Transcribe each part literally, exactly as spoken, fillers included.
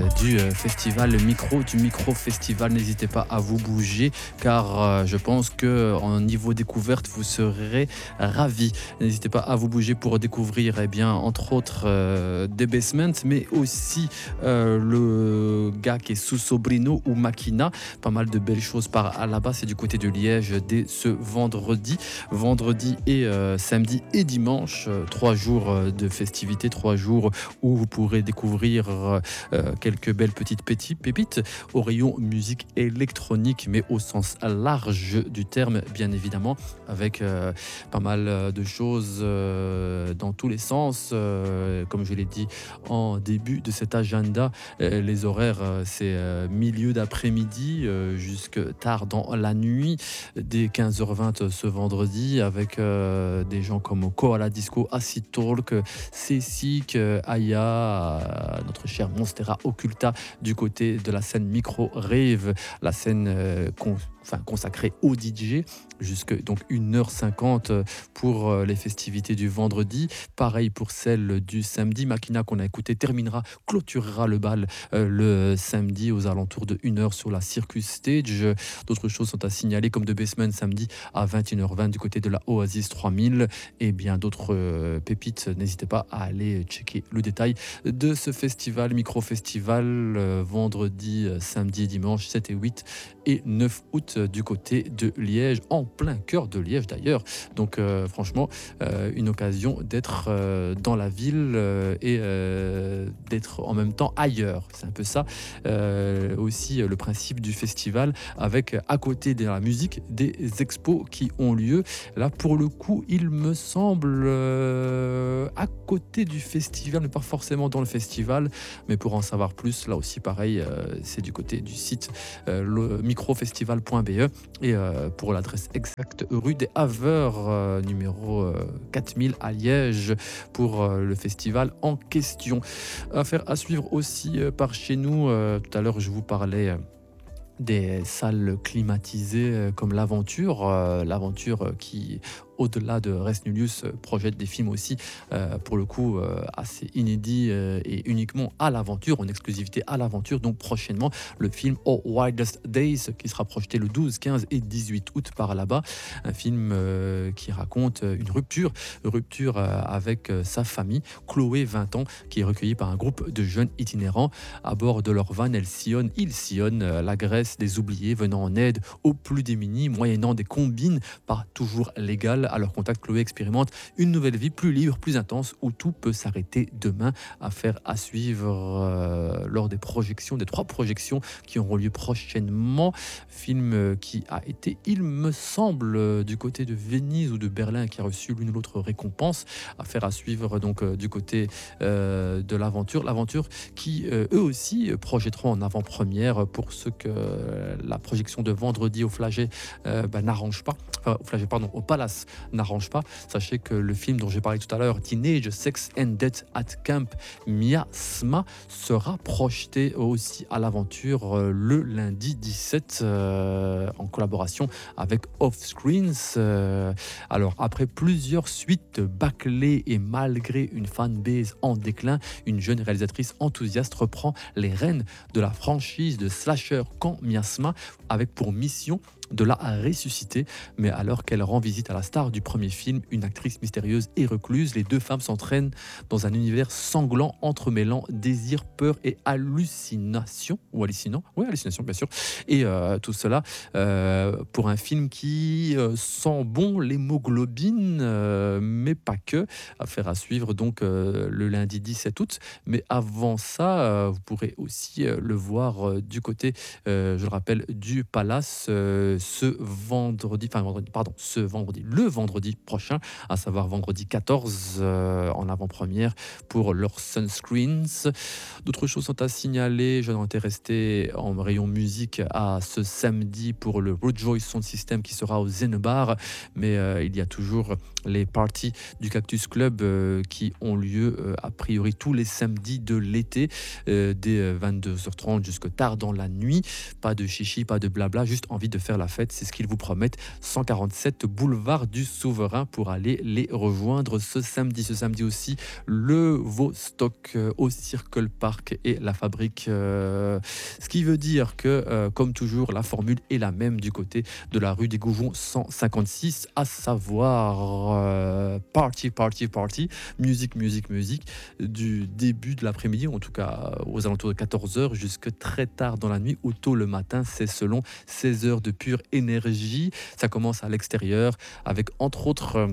du euh, festival Micro, du Micro Festival. N'hésitez pas à vous bouger car euh, je pense que en niveau découverte, vous serez ravis. N'hésitez pas à vous bouger pour découvrir, eh bien, entre autres, euh, des Basement, mais aussi euh, le gars qui est sous Sobrino ou Makina. Pas mal de belles choses par là-bas. C'est du côté de Liège dès ce vendredi. Vendredi et euh, samedi et dimanche. Euh, trois jours euh, de festivités, trois jours où vous pourrez découvrir euh, quelques belles petites pépites au rayon musique électronique, mais au sens large du terme, bien évidemment, avec euh, pas mal de choses euh, dans tous les sens. Euh, comme je l'ai dit en début de cet agenda, euh, les horaires, euh, c'est euh, milieu d'après-midi euh, jusque tard dans la nuit, dès quinze heures vingt ce vendredi, avec euh, des gens comme Koala Disco, Acid Talk, Cécic, Aya, notre cher Monstera Occulta du côté de la scène Micro Rave, la scène euh, con, enfin, consacrée au D J, jusque donc une heure cinquante pour les festivités du vendredi. Pareil pour celle du samedi. Makina qu'on a écouté terminera, clôturera le bal euh, le samedi aux alentours de une heure sur la Circus Stage. D'autres choses sont à signaler comme de Basement samedi à vingt et une heures vingt du côté de la Oasis trois mille et bien d'autres euh, pépites. N'hésitez pas à aller checker le détail de ce festival, micro-festival, euh, vendredi, samedi, dimanche sept et huit et neuf août du côté de Liège, en plein cœur de Liège d'ailleurs. Donc euh, franchement, euh, une occasion d'être euh, dans la ville euh, et euh, d'être en même temps ailleurs. C'est un peu ça euh, aussi euh, le principe du festival, avec à côté de la musique des expos qui ont lieu. Là pour le coup, il me semble euh, à côté du festival, mais pas forcément dans le festival. Mais pour en savoir plus, là aussi pareil, euh, c'est du côté du site euh, le microfestival point b e et euh, pour l'adresse exacte, rue des Haveurs, euh, numéro euh, quatre mille à Liège, pour euh, le festival en question. Affaire à suivre aussi euh, par chez nous. Euh, tout à l'heure, je vous parlais euh, des salles climatisées euh, comme l'Aventure, euh, l'Aventure euh, qui, au-delà de Res Nullius, euh, projette des films aussi, euh, pour le coup, euh, assez inédits euh, et uniquement à l'Aventure, en exclusivité à l'Aventure. Donc prochainement, le film Oh Wildest Days, qui sera projeté le douze, quinze et dix-huit août par là-bas. Un film euh, qui raconte une rupture, rupture euh, avec euh, sa famille, Chloé, vingt ans, qui est recueillie par un groupe de jeunes itinérants. À bord de leur van, elle sillonne, il sillonne euh, la Grèce des oubliés, venant en aide aux plus démunis, moyennant des combines pas toujours légales. À leur contact, Chloé expérimente une nouvelle vie plus libre, plus intense, où tout peut s'arrêter demain. Affaire à suivre euh, lors des projections, des trois projections qui auront lieu prochainement. Film euh, qui a été, il me semble, euh, du côté de Venise ou de Berlin, qui a reçu l'une ou l'autre récompense. Affaire à suivre donc euh, du côté euh, de l'Aventure. L'Aventure qui, euh, eux aussi, projetteront en avant-première pour ceux que euh, la projection de vendredi au Flaget euh, bah, n'arrange pas. Enfin, au Flaget, pardon, au Palace n'arrange pas. Sachez que le film dont j'ai parlé tout à l'heure, Teenage Sex and Death at Camp Miasma, sera projeté aussi à l'Aventure euh, le lundi dix-sept euh, en collaboration avec Offscreens. Euh, alors, après plusieurs suites bâclées et malgré une fanbase en déclin, une jeune réalisatrice enthousiaste reprend les rênes de la franchise de slasher Camp Miasma, avec pour mission de la ressusciter. Mais alors qu'elle rend visite à la star du premier film, une actrice mystérieuse et recluse, les deux femmes s'entraînent dans un univers sanglant entremêlant désir, peur et hallucination, ou hallucinant, oui, hallucination bien sûr, et euh, tout cela euh, pour un film qui euh, sent bon l'hémoglobine, euh, mais pas que. Affaire à suivre donc euh, le lundi dix-sept août. Mais avant ça, euh, vous pourrez aussi euh, le voir euh, du côté, euh, je le rappelle, du Palace euh, ce vendredi, enfin vendredi, pardon, ce vendredi, le vendredi prochain, à savoir vendredi quatorze euh, en avant-première pour leur Sunscreens. D'autres choses sont à signaler. J'en étais resté en rayon musique à ce samedi pour le Rejoice Sound System qui sera au Zenebar, mais euh, il y a toujours les parties du Cactus Club euh, qui ont lieu euh, a priori tous les samedis de l'été, euh, dès vingt-deux heures trente jusque tard dans la nuit. Pas de chichi, pas de blabla, juste envie de faire la fête, c'est ce qu'ils vous promettent. cent quarante-sept boulevard du Souverain pour aller les rejoindre ce samedi. Ce samedi aussi, le Vostok euh, au Circle Park et la Fabrique. euh, ce qui veut dire que, euh, comme toujours, la formule est la même du côté de la rue des Goujons cent cinquante-six, à savoir euh, party, party, party, musique, musique, musique, du début de l'après-midi, en tout cas euh, aux alentours de quatorze heures, jusque très tard dans la nuit ou tôt le matin. C'est selon seize heures de pure énergie. Ça commence à l'extérieur avec entre autres euh,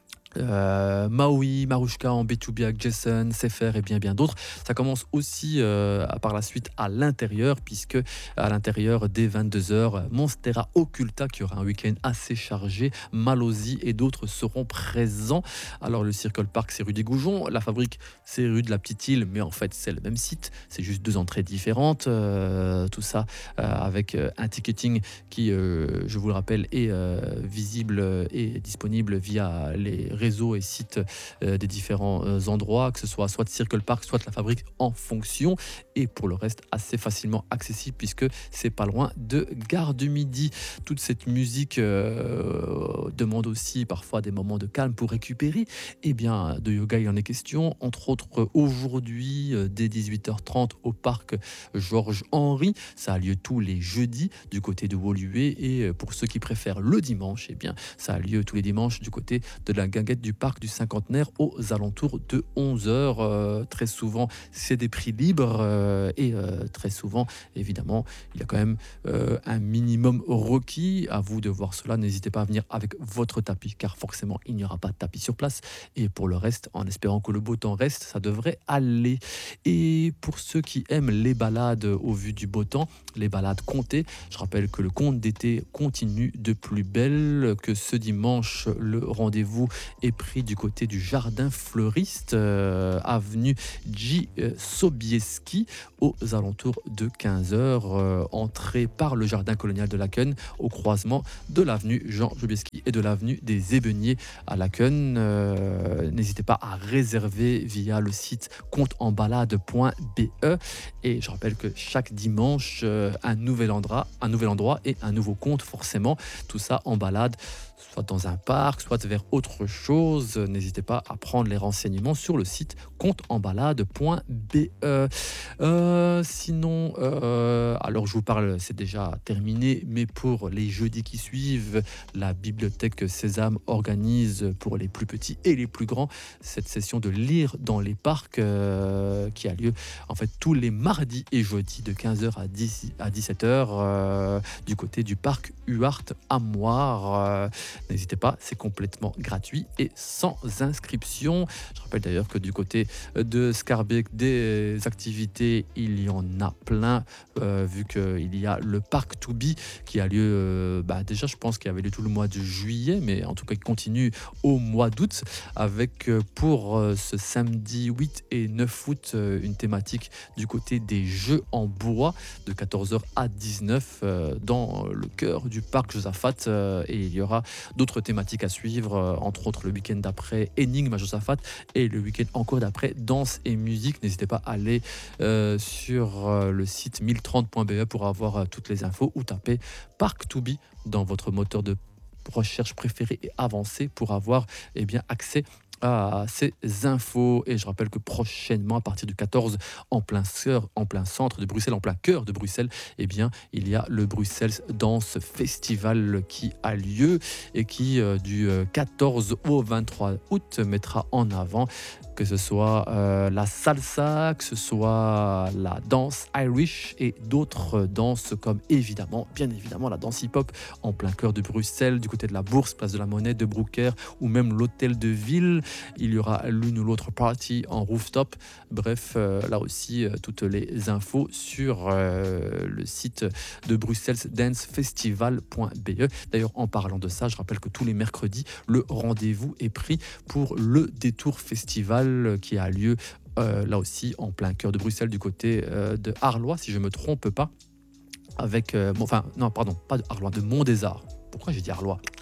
euh, Maui, Marushka en B deux B avec Jason, Sefer et bien bien d'autres. Ça commence aussi euh, par la suite à l'intérieur, puisque à l'intérieur dès vingt-deux heures, Monstera Occulta qui aura un week-end assez chargé, Malozzi et d'autres seront présents. Alors le Circle Park c'est rue des Goujons, la Fabrique c'est rue de la Petite Île, mais en fait c'est le même site, c'est juste deux entrées différentes. Euh, tout ça euh, avec euh, un ticketing qui, euh, je vous le rappelle, est euh, visible et disponible via les réseaux et sites euh, des différents euh, endroits, que ce soit soit Circle Park, soit la Fabrique en fonction. Et pour le reste, assez facilement accessible puisque c'est pas loin de Gare du Midi. Toute cette musique euh, demande aussi parfois des moments de calme pour récupérer. Et bien, de yoga, il en est question. Entre autres, aujourd'hui, euh, dès dix-huit heures trente au parc Georges Henry. Ça a lieu tous les jeudis du côté de Woluwe. Et euh, pour ceux qui préfèrent le dimanche, eh bien, ça a lieu tous les dimanches du côté de la Guinguette du parc du Cinquantenaire aux alentours de onze heures. Euh, très souvent, c'est des prix libres euh, et euh, très souvent, évidemment, il y a quand même euh, un minimum requis. À vous de voir cela. N'hésitez pas à venir avec votre tapis car forcément, il n'y aura pas de tapis sur place. Et pour le reste, en espérant que le beau temps reste, ça devrait aller. Et pour ceux qui aiment les balades au vu du beau temps, les balades comptées, je rappelle que le conte d'été continue de plus belle, que ce dimanche, le rendez-vous est pris du côté du jardin fleuriste, euh, avenue J. Sobieski, aux alentours de quinze heures. Euh, entrée par le jardin colonial de Laken, au croisement de l'avenue Jean Sobieski et de l'avenue des Ébeniers à Laken. Euh, n'hésitez pas à réserver via le site compteembalade point b e. Et je rappelle que chaque dimanche, euh, un nouvel endroit, un nouvel endroit et un nouveau compte, forcément. Tout ça en balade, soit dans un parc, soit vers autre chose. N'hésitez pas à prendre les renseignements sur le site compteembalade point b e. Euh, sinon, euh, alors je vous parle, c'est déjà terminé, mais pour les jeudis qui suivent, la bibliothèque Sésame organise pour les plus petits et les plus grands cette session de lire dans les parcs euh, qui a lieu en fait tous les mardis et jeudis de quinze heures à dix-sept heures euh, du côté du parc Huart à Moire. Euh, N'hésitez pas, c'est complètement gratuit et sans inscription. Je rappelle d'ailleurs que du côté de Scarbeck, des activités, il y en a plein, euh, vu qu'il y a le parc To Be qui a lieu, euh, bah déjà je pense qu'il y avait lieu tout le mois de juillet, mais en tout cas il continue au mois d'août, avec euh, pour euh, ce samedi huit et neuf août, euh, une thématique du côté des jeux en bois de quatorze heures à dix-neuf heures euh, dans le cœur du parc Josaphat, euh, et il y aura d'autres thématiques à suivre, euh, entre autres le week-end d'après énigme à Josaphat et le week-end encore d'après danse et musique. N'hésitez pas à aller euh, sur euh, le site mille trente point b e pour avoir euh, toutes les infos ou taper Parc To Be dans votre moteur de recherche préféré et avancé pour avoir eh bien, accès à ces infos. Et je rappelle que prochainement, à partir du quatorze, en plein, cœur, en plein centre de Bruxelles, en plein cœur de Bruxelles, eh bien, il y a le Bruxelles Dance Festival qui a lieu et qui, euh, du quatorze au vingt-trois août, mettra en avant que ce soit euh, la salsa, que ce soit la danse Irish et d'autres danses comme évidemment, bien évidemment, la danse hip-hop en plein cœur de Bruxelles, du côté de la Bourse, place de la Monnaie, de Brooker ou même l'hôtel de ville. Il y aura l'une ou l'autre party en rooftop. Bref, euh, là aussi, euh, toutes les infos sur euh, le site de Bruxelles Dance Festival point b e. D'ailleurs, en parlant de ça, je rappelle que tous les mercredis, le rendez-vous est pris pour le Détour Festival qui a lieu euh, là aussi en plein cœur de Bruxelles, du côté euh, de Arlois, si je me trompe pas, avec, euh, bon, enfin, non, pardon, pas de Arlois, de Mont-des-Arts. Pourquoi j'ai dit Arlois ?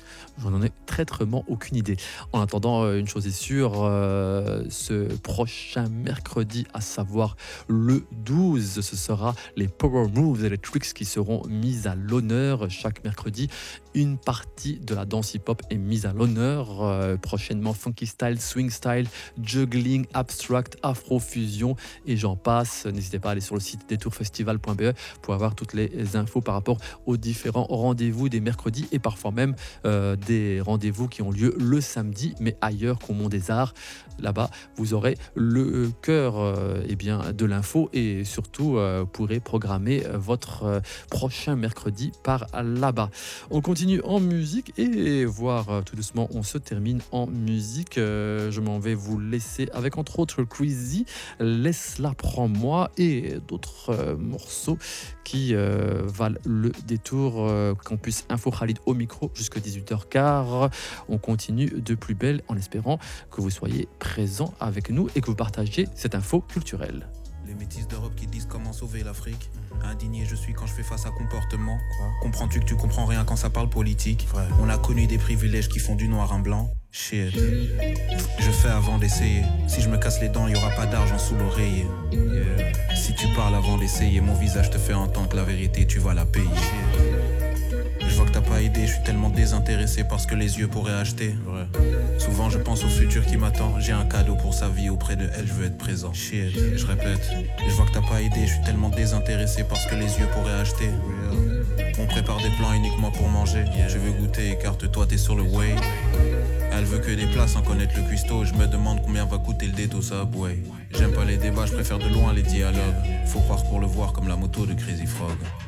J'en ai traîtrement aucune idée. En attendant, euh, une chose est sûre, euh, ce prochain mercredi, à savoir le douze, ce sera les Power Moves Electrics qui seront mis à l'honneur chaque mercredi. Une partie de la danse hip-hop est mise à l'honneur. Euh, prochainement, funky style, swing style, juggling, abstract, afro-fusion et j'en passe. N'hésitez pas à aller sur le site détour festival point b e pour avoir toutes les infos par rapport aux différents rendez-vous des mercredis et parfois même euh, des rendez-vous qui ont lieu le samedi, mais ailleurs qu'au Mont des Arts. Là-bas, vous aurez le cœur euh, eh bien, de l'info et surtout, euh, vous pourrez programmer votre euh, prochain mercredi par là-bas. On continue en musique et voir euh, tout doucement, on se termine en musique. Euh, je m'en vais vous laisser avec entre autres Crazy, Laisse-la, prends-moi et d'autres euh, morceaux qui euh, valent le détour. Euh, Campus Info Khalid au micro jusqu'à dix-huit heures quinze. On continue de plus belle en espérant que vous soyez présents avec nous et que vous partagiez cette info culturelle. Les métis d'Europe qui disent comment sauver l'Afrique. Indigné je suis quand je fais face à comportement. Comprends-tu que tu comprends rien quand ça parle politique? Ouais. On a connu des privilèges qui font du noir un blanc. Shit. Je fais avant d'essayer. Si je me casse les dents, y aura pas d'argent sous l'oreiller. Yeah. Si tu parles avant d'essayer, mon visage te fait entendre que la vérité tu vas la payer. Shit. Je vois que t'as pas idée, je suis tellement désintéressé par ce que les yeux pourraient acheter. Ouais. Souvent je pense au futur qui m'attend. J'ai un cadeau pour sa vie, auprès de elle je veux être présent. Shit, je répète. Je vois que t'as pas idée, je suis tellement désintéressé par ce que les yeux pourraient acheter. Yeah. On prépare des plans uniquement pour manger. Yeah. Je veux goûter, écarte-toi, t'es sur le way. Elle veut que des plats sans connaître le cuistot. Je me demande combien va coûter le date au Subway. J'aime pas les débats, je préfère de loin les dialogues. Faut croire pour le voir comme la moto de Crazy Frog.